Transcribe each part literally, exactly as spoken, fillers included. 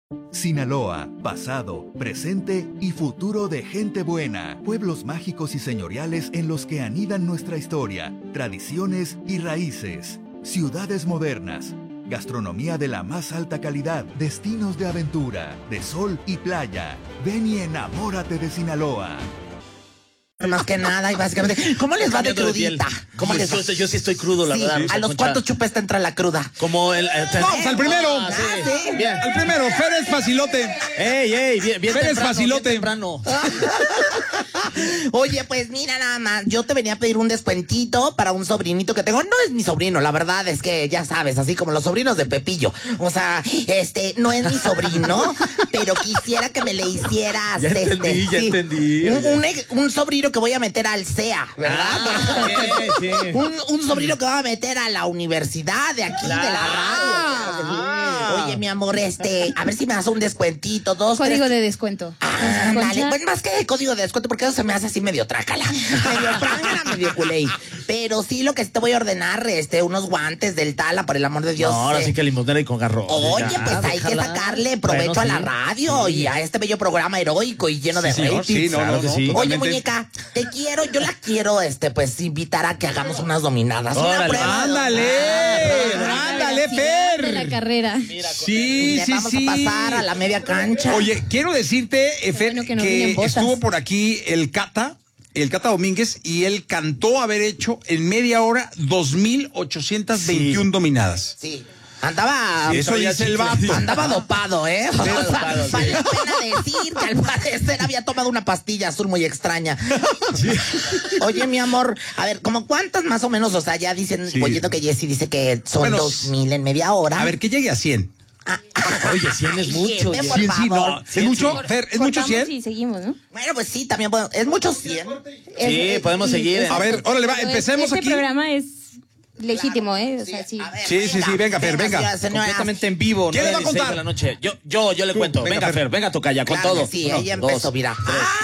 Sinaloa, pasado, presente y futuro de gente buena. Pueblos mágicos y señoriales en los que anidan nuestra historia, tradiciones y raíces. Ciudades modernas, gastronomía de la más alta calidad, destinos de aventura, de sol y playa. Ven y enamórate de Sinaloa. Más que nada, y básicamente, ¿cómo les va de crudita? ¿Cómo les va? Yo sí estoy crudo, la Sí, verdad. ¿a los cuántos chupes te entra la cruda? Como el... el Vamos al primero. Ah, sí. Ah, sí. Bien. Al primero, Fer es facilote. Ey, ey, bien, bien Fer es temprano, facilote. bien temprano. Oye, pues mira nada más, yo te venía a pedir un descuentito para un sobrinito que tengo. No es mi sobrino, la verdad es que ya sabes, así como los sobrinos de Pepillo. O sea, este, no es mi sobrino, pero quisiera que me le hicieras... Ya entendí, este, ya sí, entendí. Un, un, un sobrino que voy a meter al C E A, ¿verdad? Ah, okay, sí. un, un sobrino que va a meter a la universidad de aquí, Claro. de la radio. Ah. Oye, mi amor, este, a ver si me das un descuentito, dos, Código tres... de descuento. Ah, Concha. dale, pues más que el código de descuento, porque eso se me hace así medio trácala. Medio trácala, medio culé. Pero sí, lo que sí te voy a ordenar, este, unos guantes del Tala, por el amor de Dios. No, ahora eh. sí que limonera y con garro. Oye, Ya, pues hay déjala. que sacarle provecho Bueno, a la sí. radio y a este bello programa heroico y lleno de Sí, señor, ratings. sí, no, Claro no, que no, sí. Oye, totalmente. muñeca, te quiero, yo la quiero, este, pues, invitar a que hagamos unas dominadas. Una Órale, prueba. Ándale, Ah, ándale, sí, de la Fer. carrera. Sí, Le sí, vamos sí. a pasar a la media cancha. Oye, quiero decirte, eh, Fer, bueno que no que vienen botas. estuvo por aquí el Cata, el Cata Domínguez, y él cantó haber hecho en media hora dos mil ochocientas veintiuna Sí. dominadas. Sí. Andaba. Eso dice el vato. Andaba dopado, ¿eh? O sea, dopado, sí. vale la pena decir que al parecer había tomado una pastilla azul muy extraña. Oye, mi amor, a ver, ¿como cuántas más o menos? O sea, ya dicen, Sí. oyendo que Jessy dice que son Bueno, dos mil en media hora. A ver, que llegue a cien. Oye, cien es mucho. Jefe, ya. por cien, sí, favor. no. ¿Es mucho? Fer, ¿es mucho Cortamos cien? y seguimos, ¿no? Bueno, pues sí, también puedo. Es mucho cien. Sí, podemos seguir. A ver, órale, va, Pero empecemos este aquí. programa es legítimo, ¿eh? O sea, sí. A ver, Sí, sí, sí, venga, Fer, venga. señoras, señoras. Completamente en vivo, ¿Quién le va a nueve dieciséis contar? de la noche. Yo, yo, yo le cuento. venga, Venga, Fer. Fer, venga, tocaya, con Claro que todo. sí, Uno, ella dos, empezó, mira.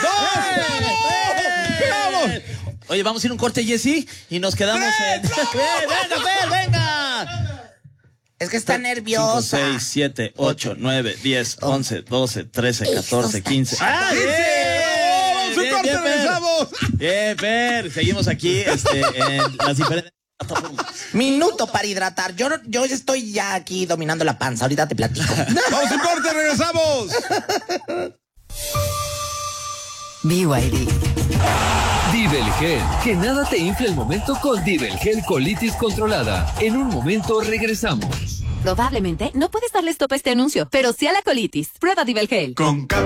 ¡Vamos! Oye, vamos a ir a un corte, Jessy, y nos quedamos en... ¡Ven, venga, Fer, venga! Es que está nerviosa. cinco, seis, siete, ocho, nueve, diez, once, doce, trece, catorce, quince. ¡Ah, ¡Sí, bien! sí! ¡Vamos, un Bien, corte, bien, Fer. regresamos! Bien, Fer, seguimos aquí este, en las diferentes plataformas. Minuto para hidratar. Yo, yo estoy ya aquí dominando la panza. Ahorita te platico. ¡Vamos, un corte, regresamos! B Y D. Divelgel, que nada te infle el momento con Divelgel colitis controlada. En un momento regresamos. Probablemente no puedes darle stop a este anuncio, pero sí a la colitis. Prueba Divelgel. Con